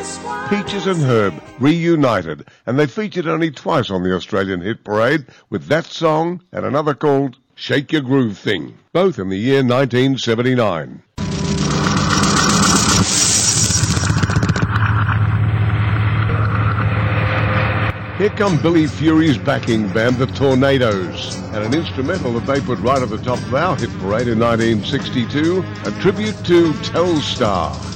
Peaches and Herb reunited, and they featured only twice on the Australian Hit Parade with that song and another called Shake Your Groove Thing, both in the year 1979. Here come Billy Fury's backing band, the Tornadoes, and an instrumental that they put right at the top of our hit parade in 1962, a tribute to Telstar.